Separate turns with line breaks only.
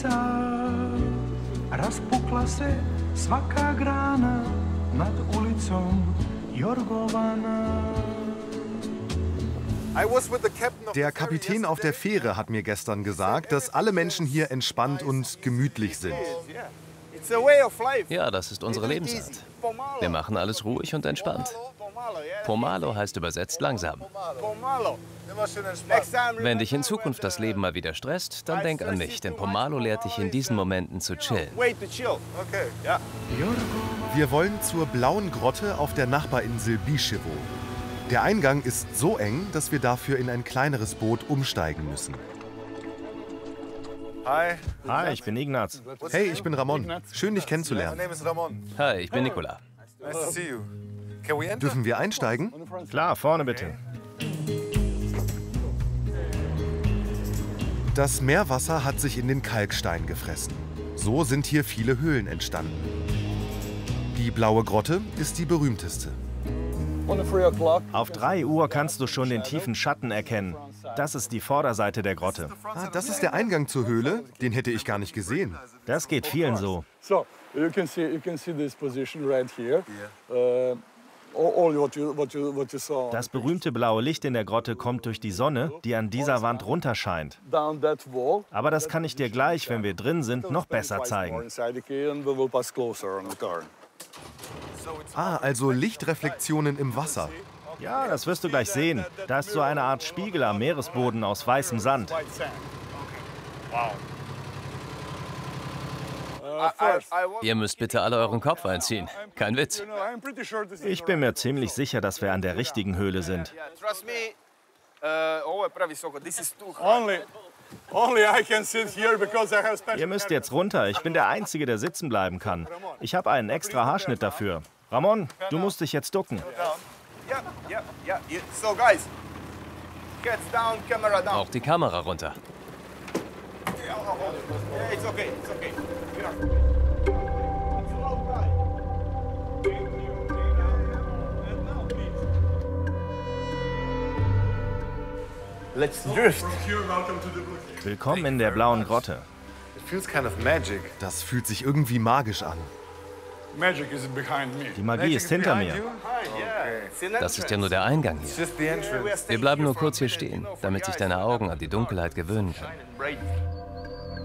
Raspukla se svaka grana nad ulicom Jorgovana.
Der Kapitän auf der Fähre hat mir gestern gesagt, dass alle Menschen hier entspannt und gemütlich sind.
Ja, das ist unsere Lebensart. Wir machen alles ruhig und entspannt. Pomalo heißt übersetzt langsam. Wenn dich in Zukunft das Leben mal wieder stresst, dann denk an mich, denn Pomalo lehrt dich in diesen Momenten zu chillen.
Wir wollen zur blauen Grotte auf der Nachbarinsel Biševo. Der Eingang ist so eng, dass wir dafür in ein kleineres Boot umsteigen müssen.
Hi, ich bin Ignaz.
Hey, ich bin Ramon. Schön, dich kennenzulernen.
Hi, ich bin Nicola.
Dürfen wir einsteigen?
Klar, vorne bitte.
Das Meerwasser hat sich in den Kalkstein gefressen. So sind hier viele Höhlen entstanden. Die blaue Grotte ist die berühmteste.
Auf 3 Uhr kannst du schon den tiefen Schatten erkennen. Das ist die Vorderseite der Grotte.
Ah, das ist der Eingang zur Höhle? Den hätte ich gar nicht gesehen.
Das geht vielen so.
You can see this position right here. What you saw.
Das berühmte blaue Licht in der Grotte kommt durch die Sonne, die an dieser Wand runterscheint. Aber das kann ich dir gleich, wenn wir drin sind, noch besser zeigen.
Ah, also Lichtreflexionen im Wasser.
Ja, das wirst du gleich sehen. Da ist so eine Art Spiegel am Meeresboden aus weißem Sand.
Ihr müsst bitte alle euren Kopf einziehen. Kein Witz.
Ich bin mir ziemlich sicher, dass wir an der richtigen Höhle sind. Ihr müsst jetzt runter. Ich bin der Einzige, der sitzen bleiben kann. Ich habe einen extra Haarschnitt dafür. Ramon, du musst dich jetzt ducken.
Auch die Kamera runter.
Willkommen in der blauen Grotte.
Das fühlt sich irgendwie magisch an.
Die Magie ist hinter mir.
Das ist ja nur der Eingang hier. Wir bleiben nur kurz hier stehen, damit sich deine Augen an die Dunkelheit gewöhnen können.